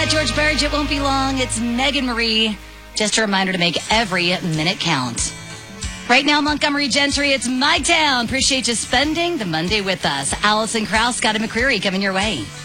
got George Burge. It won't be long. It's Megan Marie. Just a reminder to make every minute count. Right now, Montgomery Gentry, it's my town. Appreciate you spending the Monday with us. Allison Krauss, Scott McCreary coming your way.